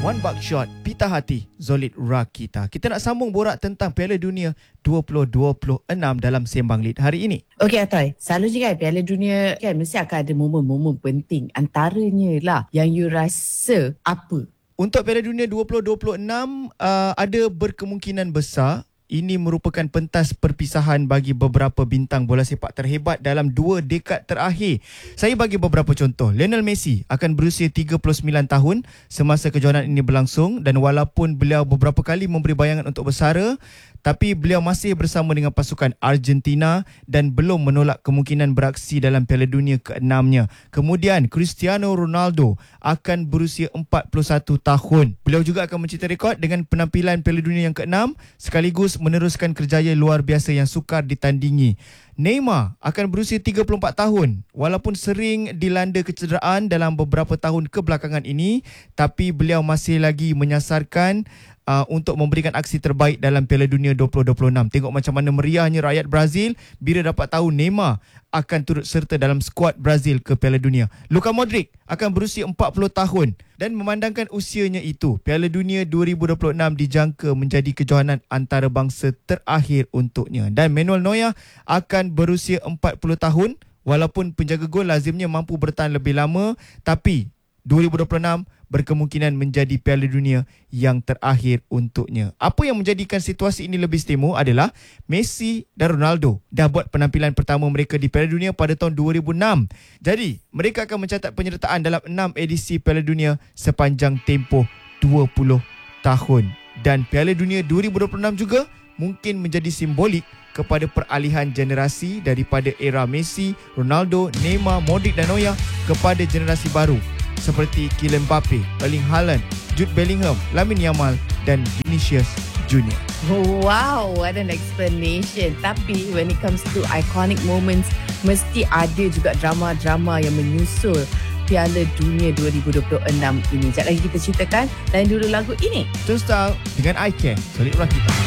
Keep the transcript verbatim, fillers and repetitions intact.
One Buckshot, Pita Hati, Zolid Rakita. Kita nak sambung borak tentang Piala Dunia dua ribu dua puluh enam dalam Sembang Lead hari ini. Okey Atoy, selalunya kan Piala Dunia kan mesti akan ada momen-momen penting. Antaranya lah yang you rasa apa? Untuk Piala Dunia dua ribu dua puluh enam, uh, ada berkemungkinan besar ini merupakan pentas perpisahan bagi beberapa bintang bola sepak terhebat dalam dua dekad terakhir. Saya bagi beberapa contoh. Lionel Messi akan berusia tiga puluh sembilan tahun semasa kejohanan ini berlangsung, dan walaupun beliau beberapa kali memberi bayangan untuk bersara, tapi beliau masih bersama dengan pasukan Argentina dan belum menolak kemungkinan beraksi dalam Piala Dunia keenamnya. Kemudian Cristiano Ronaldo akan berusia empat puluh satu tahun. Beliau juga akan mencipta rekod dengan penampilan Piala Dunia yang keenam sekaligus meneruskan kerjaya luar biasa yang sukar ditandingi. Neymar akan berusia tiga puluh empat tahun. Walaupun sering dilanda kecederaan dalam beberapa tahun kebelakangan ini, tapi beliau masih lagi menyasarkan Uh, untuk memberikan aksi terbaik dalam Piala Dunia dua ribu dua puluh enam. Tengok macam mana meriahnya rakyat Brazil bila dapat tahu Neymar akan turut serta dalam skuad Brazil ke Piala Dunia. Luka Modric akan berusia empat puluh tahun, dan memandangkan usianya itu, Piala Dunia dua ribu dua puluh enam dijangka menjadi kejohanan antarabangsa terakhir untuknya. Dan Manuel Neuer akan berusia empat puluh tahun. Walaupun penjaga gol lazimnya mampu bertahan lebih lama, tapi dua ribu dua puluh enam berkemungkinan menjadi Piala Dunia yang terakhir untuknya. Apa yang menjadikan situasi ini lebih istimewa adalah Messi dan Ronaldo dah buat penampilan pertama mereka di Piala Dunia pada tahun dua ribu enam. Jadi, mereka akan mencatat penyertaan dalam enam edisi Piala Dunia sepanjang tempoh dua puluh tahun. Dan Piala Dunia dua ribu dua puluh enam juga mungkin menjadi simbolik kepada peralihan generasi daripada era Messi, Ronaldo, Neymar, Modric dan Neuer kepada generasi baru seperti Kylian Mbappe, Erling Haaland, Jude Bellingham, Lamine Yamal dan Vinicius Junior. Wow, what an explanation. Tapi when it comes to iconic moments, mesti ada juga drama-drama yang menyusul Piala Dunia dua ribu dua puluh enam ini. Sekejap lagi kita ceritakan. Lain dulu lagu ini. Tune Style dengan I Care, Zolid Rakita.